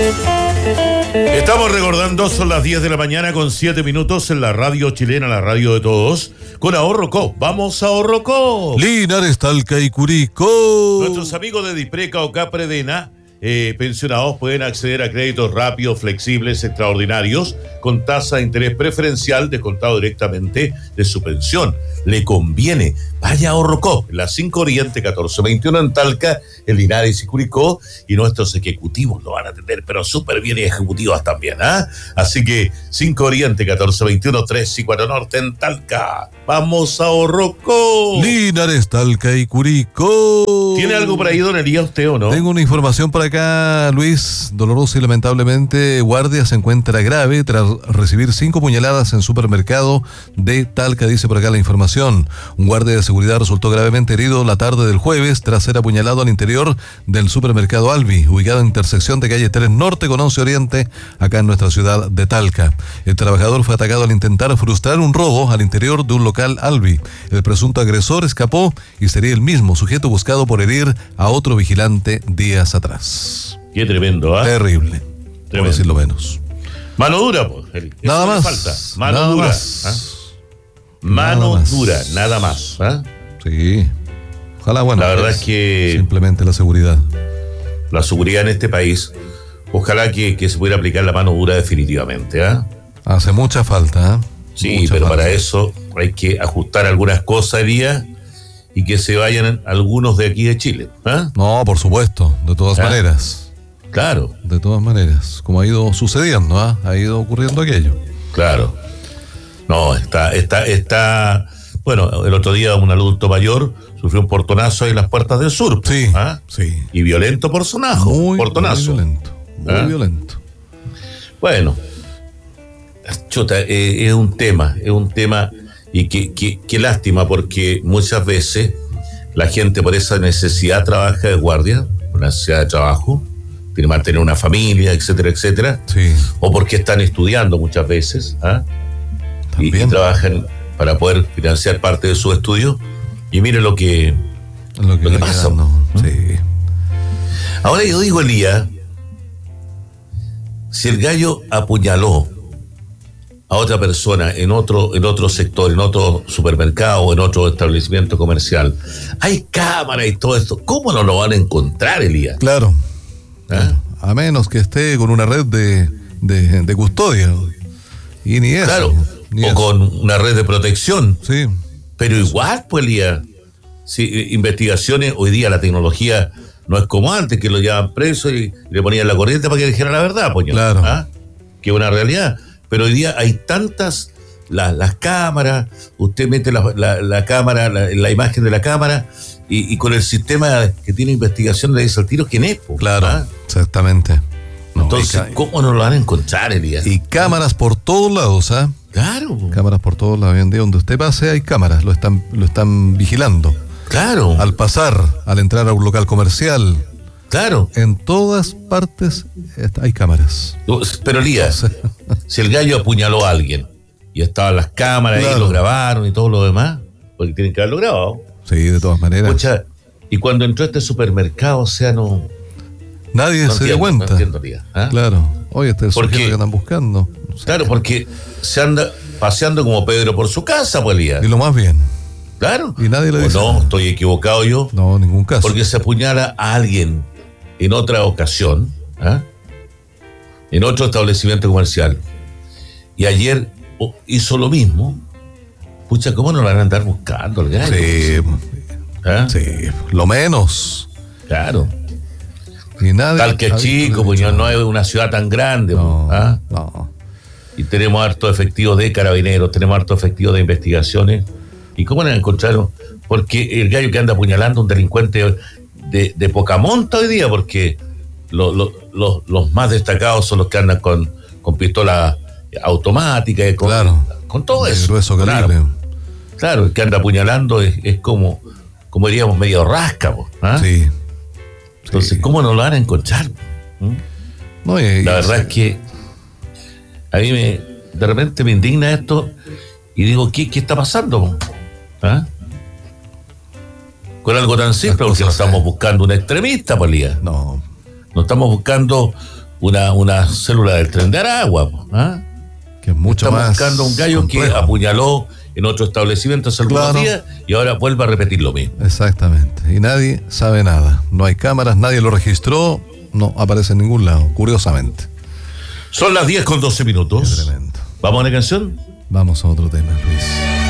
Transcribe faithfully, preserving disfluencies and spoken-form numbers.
Estamos recordando, son las diez de la mañana con siete minutos en la radio chilena, la radio de todos, con Ahorro Co. ¡Vamos a Ahorro Co! Linares, Talca y Curicó. Nuestros amigos de Dispreca o Capredena, eh, pensionados, pueden acceder a créditos rápidos, flexibles, extraordinarios, con tasa de interés preferencial descontado directamente de su pensión. Le conviene. Vaya a Ahorro Co. En la cinco Oriente catorce veintiuno en Talca, en Linares y Curicó, y nuestros ejecutivos lo van a atender, pero súper bien, y ejecutivas también, ¿ah? ¿eh? Así que cinco Oriente catorce veintiuno, tres y cuatro Norte en Talca. ¡Vamos a Ahorro Co! Linares, Talca y Curicó. ¿Tiene algo por ahí, don Elías, usted o no? Tengo una información por acá, Luis. Dolorosa y lamentablemente, guardia se encuentra grave tras recibir cinco puñaladas en supermercado de Talca, dice por acá la información. Un guardia de seguridad resultó gravemente herido la tarde del jueves tras ser apuñalado al interior del supermercado Albi, ubicado en intersección de calle tres Norte con once Oriente, acá en nuestra ciudad de Talca. El trabajador fue atacado al intentar frustrar un robo al interior de un local Albi. El presunto agresor escapó y sería el mismo sujeto buscado por herir a otro vigilante días atrás. Qué tremendo, ¿ah? ¿eh? Terrible, tremendo. Por decirlo menos. Mano dura, pues. Nada más. Falta. Mano nada dura. Más. ¿Ah? Mano nada dura, nada más. ¿Ah? Sí. Ojalá, bueno. La verdad es que simplemente la seguridad. La seguridad en este país, ojalá que, que se pudiera aplicar la mano dura definitivamente, ¿ah? ¿eh? Hace mucha falta, ¿eh? Sí, mucha pero falta. Para eso hay que ajustar algunas cosas, Elías, y que se vayan algunos de aquí de Chile. ¿Ah? ¿eh? No, por supuesto, de todas ¿Ah? maneras. Claro. De todas maneras, como ha ido sucediendo, ¿ah? ¿eh? Ha ido ocurriendo aquello. Claro. No, está, está, está. Bueno, el otro día un adulto mayor sufrió un portonazo ahí en las puertas del sur. Sí, ¿ah? sí. Y violento portonazo. Muy, portonazo. muy violento. Muy ¿Ah? violento. Bueno, chuta, eh, es un tema, es un tema, y qué que, que lástima, porque muchas veces la gente por esa necesidad trabaja de guardia, por la necesidad de trabajo, tiene que mantener una familia, etcétera, etcétera. Sí. O porque están estudiando muchas veces, ¿ah? Y, y trabajan para poder financiar parte de sus estudios. Y mire lo que, lo que, lo que pasa. ¿no? Sí. Ahora yo digo, Elías, si el gallo apuñaló a otra persona en otro, en otro sector, en otro supermercado, en otro establecimiento comercial, hay cámaras y todo esto, ¿cómo no lo van a encontrar, Elías? Claro. ¿Ah? A menos que esté con una red de, de, de custodia. Y ni eso. Claro. Ni o eso. con una red de protección. Sí. Pero igual, pues, Elías, si investigaciones, hoy día la tecnología no es como antes, que lo llevaban preso y le ponían la corriente para que dijera la verdad, pues, claro. ¿ah? Que es una realidad. Pero hoy día hay tantas, la, las cámaras, usted mete la, la, la cámara, la, la imagen de la cámara, y, y con el sistema que tiene investigación le dice al tiro quién es, pues. Claro, ¿ah? exactamente. No, entonces, ¿cómo no lo van a encontrar, Elías? Y cámaras por todos lados, ¿ah? ¿eh? Claro. Cámaras por todos lados. Hoy en día, donde usted pase, hay cámaras, lo están, lo están vigilando. Claro. Al pasar, al entrar a un local comercial. Claro. En todas partes hay cámaras. Pero, Elías, si el gallo apuñaló a alguien y estaban las cámaras claro. y lo grabaron y todo lo demás, porque tienen que haberlo grabado. Sí, de todas maneras. Escucha, y cuando entró a este supermercado, o sea, no. Nadie no se entiendo, dio cuenta. No entiendo, Elías, ¿ah? Claro. Oye, este es el sujeto que andan buscando. No sé. Claro, porque se anda paseando como Pedro por su casa, pues, Elías. Y lo más bien. Claro. Y nadie le o dice. No, nada. Estoy equivocado yo. No, en ningún caso. Porque se apuñala a alguien en otra ocasión, ¿ah? En otro establecimiento comercial. Y ayer hizo lo mismo. Pucha, ¿cómo no lo van a andar buscando el gallo? Sí. ¿Ah? Sí, lo menos. Claro. Y nadie, Tal que chico, pues no es una ciudad tan grande. No, ¿ah? no. Y tenemos harto efectivo de carabineros, tenemos harto efectivo de investigaciones. ¿Y cómo lo encontraron? Porque el gallo que anda apuñalando a un delincuente de, de poca monta hoy día, porque lo, lo, lo, los más destacados son los que andan con, con pistola automática, con, claro. con todo de eso. Grueso calibre. Claro. Claro, el que anda apuñalando es, es como, como diríamos, medio rasca. ¿Ah? Sí. Entonces, sí. ¿cómo no lo van a encontrar? ¿Mm? No, y, La y, verdad sí. es que a mí me, de repente me indigna esto y digo, ¿qué, qué está pasando? ¿Ah? Con algo tan simple, porque no estamos buscando un extremista, Polía. No. No estamos buscando una, una célula del tren de Aragua. ¿Ah? Que es mucho Estamos más buscando un gallo complejo. Que apuñaló en otro establecimiento hace algunos claro. días y ahora vuelve a repetir lo mismo. Exactamente. Y nadie sabe nada. No hay cámaras, nadie lo registró, no aparece en ningún lado, curiosamente. Son las diez con doce minutos. Qué tremendo. ¿Vamos a una canción? Vamos a otro tema, Luis.